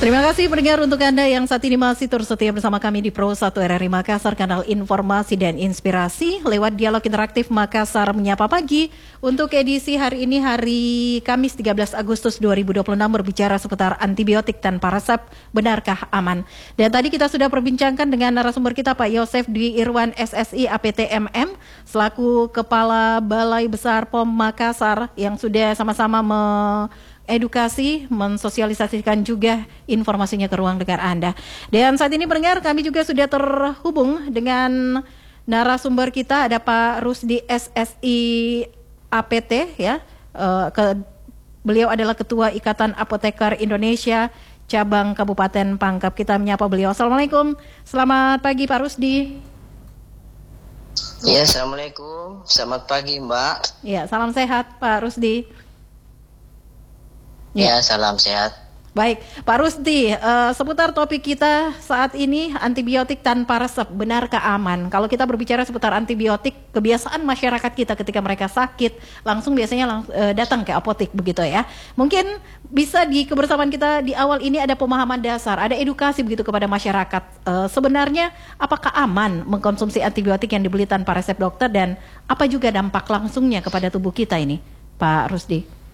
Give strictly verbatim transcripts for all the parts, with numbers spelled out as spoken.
Terima kasih pendengar untuk Anda yang saat ini masih terus setia bersama kami di Pro satu R R I Makassar, kanal informasi dan inspirasi lewat dialog interaktif Makassar Menyapa Pagi. Untuk edisi hari ini, hari Kamis tiga belas Agustus dua ribu dua puluh enam, berbicara seputar antibiotik tanpa resep, benarkah aman? Dan tadi kita sudah perbincangkan dengan narasumber kita Pak Yosef Dwi Irwan S S I A P T M M selaku Kepala Balai Besar P O M Makassar yang sudah sama-sama me edukasi, mensosialisasikan juga informasinya ke ruang dengar Anda. Dan saat ini pendengar, kami juga sudah terhubung dengan narasumber kita, ada Pak Rusdi S S I A P T ya. Uh, ke, beliau adalah Ketua Ikatan Apoteker Indonesia cabang Kabupaten Pangkep. Kita menyapa beliau. Assalamualaikum. Selamat pagi Pak Rusdi. Ya, assalamualaikum. Selamat pagi Mbak. Ya, salam sehat Pak Rusdi. Ya, salam sehat. Baik, Pak Rusdi, uh, seputar topik kita saat ini, antibiotik tanpa resep, benarkah aman? Kalau kita berbicara seputar antibiotik, kebiasaan masyarakat kita ketika mereka sakit, langsung biasanya lang- uh, datang ke apotek begitu ya. Mungkin bisa di kebersamaan kita di awal ini ada pemahaman dasar, ada edukasi begitu kepada masyarakat. Uh, sebenarnya apakah aman mengkonsumsi antibiotik yang dibeli tanpa resep dokter, dan apa juga dampak langsungnya kepada tubuh kita ini, Pak Rusdi?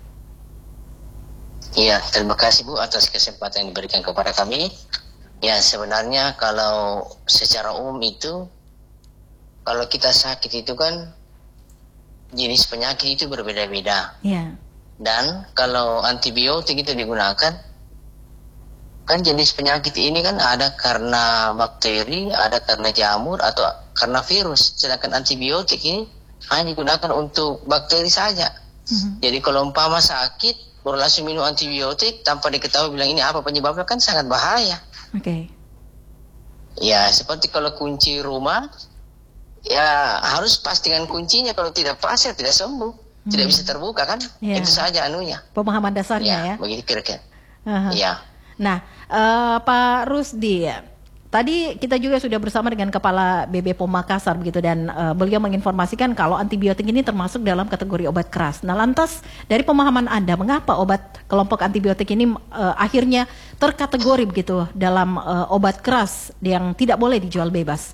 Iya, terima kasih Bu atas kesempatan yang diberikan kepada kami. Ya, sebenarnya kalau secara umum itu, kalau kita sakit itu kan jenis penyakit itu berbeda-beda. Iya. Dan kalau antibiotik itu digunakan, kan jenis penyakit ini kan ada karena bakteri, ada karena jamur, atau karena virus. Sedangkan antibiotik ini hanya digunakan untuk bakteri saja. Mm-hmm. Jadi kalau umpama sakit, baru langsung minum antibiotik tanpa diketahui bilang ini apa penyebabnya, kan sangat bahaya. Oke. Okay. Ya, seperti kalau kunci rumah, ya harus pastikan kuncinya, kalau tidak pas ya tidak sembuh, hmm. tidak bisa terbuka kan. Yeah. Itu saja anunya. Pemahaman dasarnya ya. Ya, begitu kira-kira. Uh-huh. Ya. Nah, uh, Pak Rusdi, tadi kita juga sudah bersama dengan Kepala B B P O M Makassar begitu, dan uh, beliau menginformasikan kalau antibiotik ini termasuk dalam kategori obat keras. Nah, lantas dari pemahaman Anda, mengapa obat kelompok antibiotik ini uh, akhirnya terkategori begitu dalam uh, obat keras yang tidak boleh dijual bebas?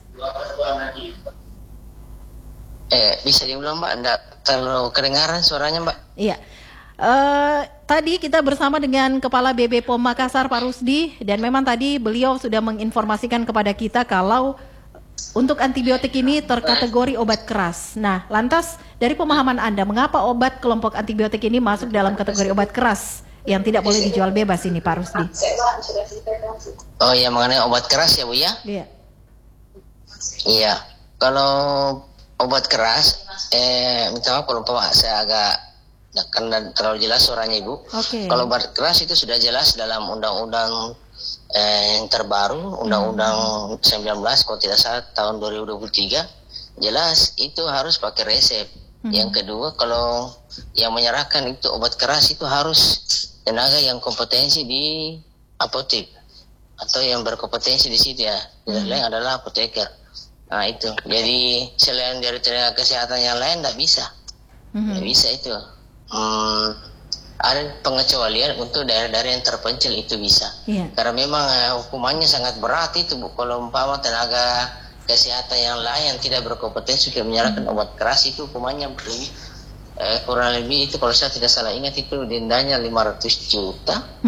Eh, bisa diulang Mbak, enggak terlalu kedengaran suaranya Mbak. Iya. Uh, tadi kita bersama dengan Kepala B B P O M Makassar Pak Rusdi, dan memang tadi beliau sudah menginformasikan kepada kita kalau untuk antibiotik ini terkategori obat keras. Nah, lantas dari pemahaman Anda, mengapa obat kelompok antibiotik ini masuk dalam kategori obat keras yang tidak boleh dijual bebas ini Pak Rusdi? Oh ya, mengenai obat keras ya Bu ya? Iya. Iya, kalau obat keras, eh minta maaf kalau saya agak Nah, karena terlalu jelas suaranya Ibu. Okay. Kalau obat keras itu sudah jelas dalam undang-undang eh, yang terbaru, undang-undang hmm. sembilan belas kalau tidak salah tahun dua ribu dua puluh tiga, jelas itu harus pakai resep. Hmm. Yang kedua, kalau yang menyerahkan itu obat keras itu harus tenaga yang kompetensi di apotek atau yang berkompetensi di situ ya. Yang hmm. lain adalah apoteker. Nah itu. Jadi selain dari tenaga kesehatan yang lain tidak bisa. Hmm. Tidak bisa itu. Hmm, ada pengecualian untuk daerah-daerah yang terpencil itu bisa. Yeah. Karena memang eh, hukumannya sangat berat itu Bu. Kalau umpama tenaga kesehatan yang lain yang tidak berkompetensi sudah menyerahkan mm. obat keras, itu hukumannya lebih, eh, kurang lebih itu kalau saya tidak salah ingat itu dendanya lima ratus juta.